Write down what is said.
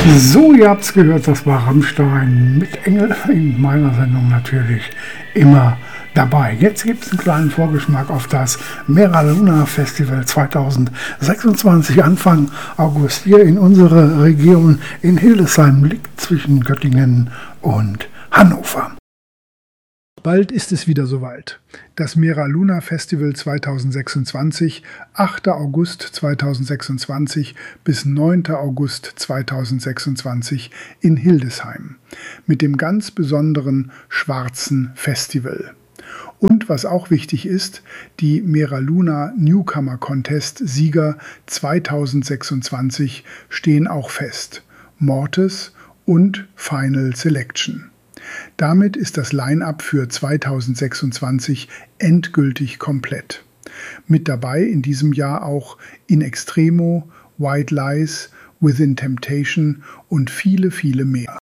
So, ihr habt's gehört, das war Rammstein mit Engel in meiner Sendung natürlich immer dabei. Jetzt gibt's einen kleinen Vorgeschmack auf das Mera Luna Festival 2026, Anfang August hier in unserer Region in Hildesheim, liegt zwischen Göttingen und Hannover. Bald ist es wieder soweit. Das Mera Luna Festival 2026, 8. August 2026 bis 9. August 2026 in Hildesheim mit dem ganz besonderen Schwarzen Festival. Und was auch wichtig ist, die Mera Luna Newcomer Contest Sieger 2026 stehen auch fest. Mortis und Final Selection. Damit ist das Line-up für 2026 endgültig komplett. Mit dabei in diesem Jahr auch In Extremo, White Lies, Within Temptation und viele, viele mehr.